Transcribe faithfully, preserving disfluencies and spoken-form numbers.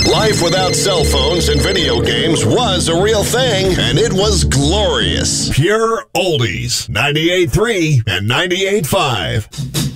Life without cell phones and video games was a real thing, and it was glorious. Pure Oldies, ninety-eight point three and ninety-eight point five.